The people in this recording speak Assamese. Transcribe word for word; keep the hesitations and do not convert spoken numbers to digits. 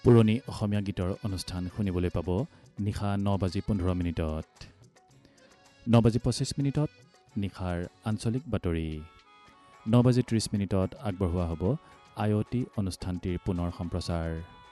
পুৰণি অসমীয়া গীতৰ অনুষ্ঠান শুনিবলৈ পাব নিশা ন বাজি পোন্ধৰ মিনিটত। ন বাজি পঁচিছ মিনিটত নিশাৰ আঞ্চলিক বাতৰি। ন বাজি ত্ৰিছ মিনিটত আগবঢ়োৱা হ'ব আই অ' টি অনুষ্ঠানটিৰ পুনৰ সম্প্ৰচাৰ।